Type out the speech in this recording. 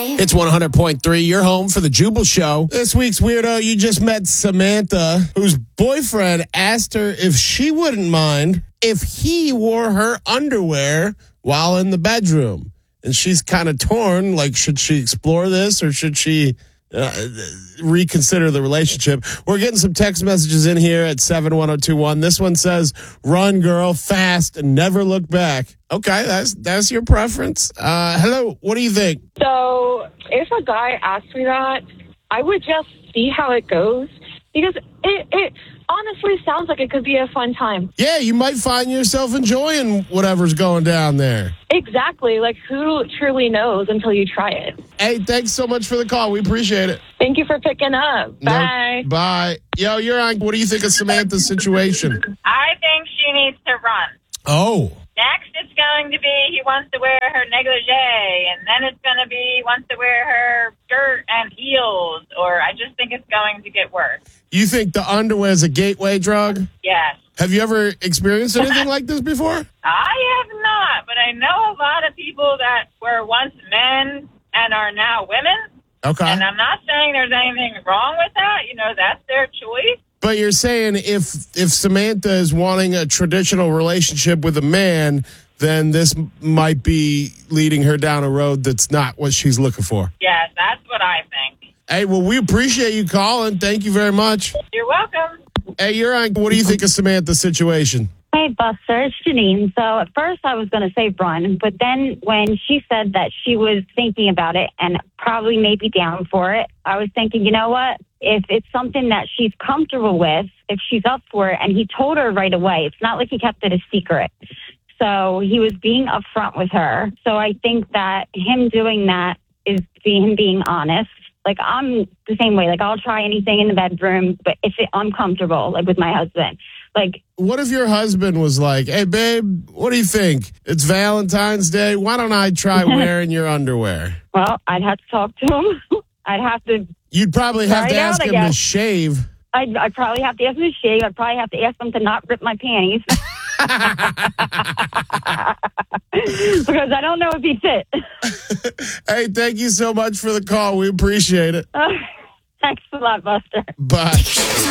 It's 100.3, your home for the Jubal Show. This week's weirdo, you just met Samantha, whose boyfriend asked her if she wouldn't mind if he wore her underwear while in the bedroom. And she's kind of torn, like, should she explore this or should she reconsider the relationship? We're getting some text messages in here at 71021. This one says, run, girl, fast, and never look back. Okay, that's your preference. Hello, what do you think? So if a guy asked me that, I would just see how it goes because it honestly sounds like it could be a fun time. Yeah, you might find yourself enjoying whatever's going down there. Exactly. Like, who truly knows until you try it? Hey, thanks so much for the call. We appreciate it. Thank you for picking up. Bye. Bye. Yo, you're on. What do you think of Samantha's situation? I think she needs to run. Oh. Next, it's going to be he wants to wear her negligee, and then it's going to be he wants to wear her skirt and heels, or I just think it's going to get worse. You think the underwear is a gateway drug? Yes. Have you ever experienced anything like this before? I have not, but I know a lot of people that were once men and are now women. Okay. And I'm not saying there's anything wrong with that. You know, that's their choice. But you're saying if Samantha is wanting a traditional relationship with a man, then this might be leading her down a road that's not what she's looking for. Yes, that's what I think. Hey, well, we appreciate you calling. Thank you very much. You're welcome. Hey, you're on. What do you think of Samantha's situation? Hey, Buster, it's Janine. So at first I was going to say run, but then when she said that she was thinking about it and probably maybe down for it, I was thinking, you know what? If it's something that she's comfortable with, if she's up for it, and he told her right away, it's not like he kept it a secret. So he was being upfront with her. So I think that him doing that is him being honest. Like, I'm the same way. Like, I'll try anything in the bedroom, but if I'm comfortable, like with my husband. Like, what if your husband was like, hey, babe, what do you think? It's Valentine's Day. Why don't I try wearing your underwear? Well, I'd have to talk to him. I'd have to. You'd probably have to ask him to shave. I'd probably have to ask him to shave. I'd probably have to ask him to not rip my panties. Because I don't know if he fit. Hey, thank you so much for the call. We appreciate it. Thanks a lot, Buster. Bye.